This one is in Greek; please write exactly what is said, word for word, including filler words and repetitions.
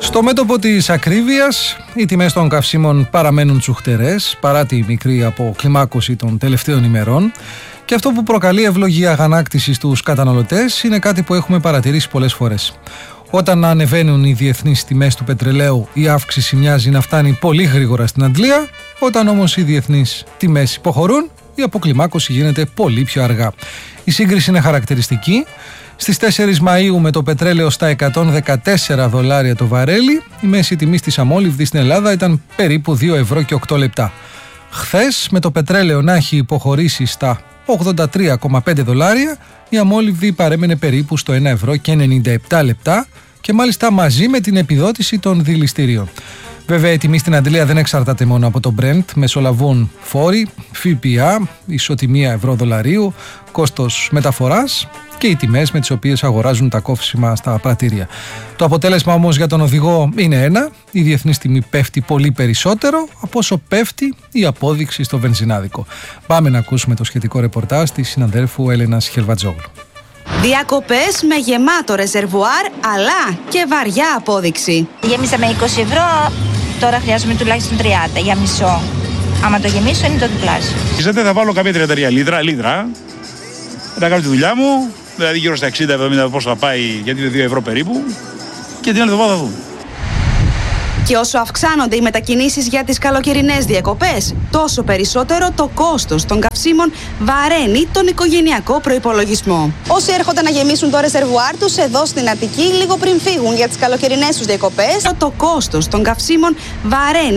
Στο μέτωπο της ακρίβειας, οι τιμές των καυσίμων παραμένουν τσουχτερές παρά τη μικρή αποκλιμάκωση των τελευταίων ημερών, και αυτό που προκαλεί ευλογία αγανάκτηση στους καταναλωτές είναι κάτι που έχουμε παρατηρήσει πολλές φορές. Όταν ανεβαίνουν οι διεθνείς τιμές του πετρελαίου, η αύξηση μοιάζει να φτάνει πολύ γρήγορα στην Αντλία. Όταν όμως οι διεθνείς τιμές υποχωρούν, η αποκλιμάκωση γίνεται πολύ πιο αργά. Η σύγκριση είναι χαρακτηριστική. Στις τέσσερις Μαΐου, με το πετρέλαιο στα εκατόν δεκατέσσερα δολάρια το βαρέλι, η μέση τιμή της αμόλυβδης στην Ελλάδα ήταν περίπου δύο ευρώ και οκτώ λεπτά. Χθες, με το πετρέλαιο να έχει υποχωρήσει στα ογδόντα τρία κόμμα πέντε δολάρια, η αμόλυβδη παρέμενε περίπου στο ένα ευρώ και ενενήντα επτά λεπτά, και μάλιστα μαζί με την επιδότηση των δηληστηρίων. Βέβαια, η τιμή στην Αντλία δεν εξαρτάται μόνο από το Brent. Μεσολαβούν φόροι, ΦΠΑ, ισοτιμία ευρώ-δολαρίου, κόστος μεταφοράς και οι τιμές με τις οποίες αγοράζουν τα καύσιμα στα πρατήρια. Το αποτέλεσμα όμως για τον οδηγό είναι ένα: η διεθνής τιμή πέφτει πολύ περισσότερο από όσο πέφτει η απόδειξη στο βενζινάδικο. Πάμε να ακούσουμε το σχετικό ρεπορτάζ της συναδέλφου Έλενας Χελβατζόγλου. Διακοπές με γεμάτο ρεζερβουάρ, αλλά και βαριά απόδειξη. Γέμισα με είκοσι ευρώ, τώρα χρειάζομαι τουλάχιστον τριάντα για μισό. Άμα το γεμίσω είναι το διπλάσιο. Ξέρετε, θα βάλω καμία τριάντα τρία λίτρα, λίτρα, να κάνω τη δουλειά μου, δηλαδή γύρω στα εξήντα εβδομήντα πόσο θα πάει, γιατί είναι δύο ευρώ περίπου, και την άλλη εβδομάδα θα δούμε. Και όσο αυξάνονται οι μετακινήσεις για τις καλοκαιρινές διακοπές, τόσο περισσότερο το κόστος των καυσίμων βαραίνει τον οικογενειακό προϋπολογισμό. Όσοι έρχονται να γεμίσουν το ρεζερβουάρ τους εδώ στην Αττική λίγο πριν φύγουν για τις καλοκαιρινές τους διακοπές, το κόστος των καυσίμων βαραίνει